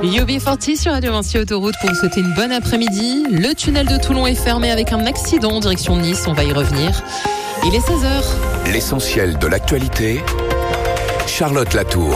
UB40 sur Radio Vinci Autoroute pour vous souhaiter une bonne après-midi. Le tunnel de Toulon est fermé avec un accident en direction de Nice. On va y revenir. Il est 16h. L'essentiel de l'actualité. Charlotte Latour.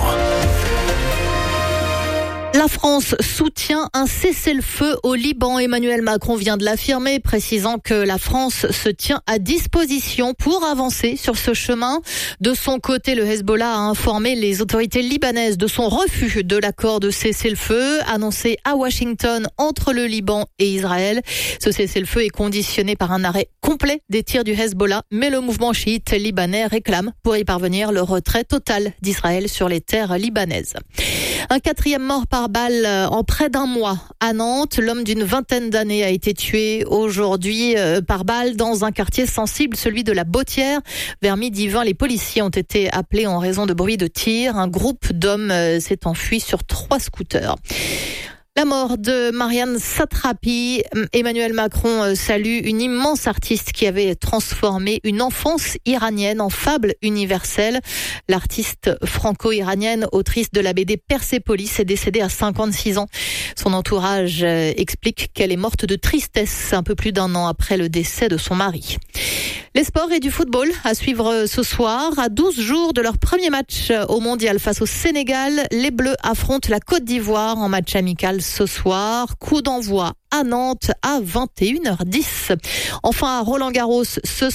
La France soutient un cessez-le-feu au Liban. Emmanuel Macron vient de l'affirmer, précisant que la France se tient à disposition pour avancer sur ce chemin. De son côté, le Hezbollah a informé les autorités libanaises de son refus de l'accord de cessez-le-feu annoncé à Washington entre le Liban et Israël. Ce cessez-le-feu est conditionné par un arrêt complet des tirs du Hezbollah, mais le mouvement chiite libanais réclame pour y parvenir le retrait total d'Israël sur les terres libanaises. Un quatrième mort par balle en près d'un mois à Nantes. L'homme d'une vingtaine d'années a été tué aujourd'hui par balle dans un quartier sensible, celui de la Bottière. Vers 12h20, les policiers ont été appelés en raison de bruits de tir. Un groupe d'hommes s'est enfui sur 3 scooters. La mort de Marianne Satrapi. Emmanuel Macron salue une immense artiste qui avait transformé une enfance iranienne en fable universelle. L'artiste franco-iranienne, autrice de la BD Persépolis, est décédée à 56 ans. Son entourage explique qu'elle est morte de tristesse un peu plus d'1 an après le décès de son mari. Les sports et du football à suivre ce soir. À 12 jours de leur premier match au Mondial face au Sénégal, les Bleus affrontent la Côte d'Ivoire en match amical ce soir. Coup d'envoi à Nantes à 21h10. Enfin à Roland-Garros, ce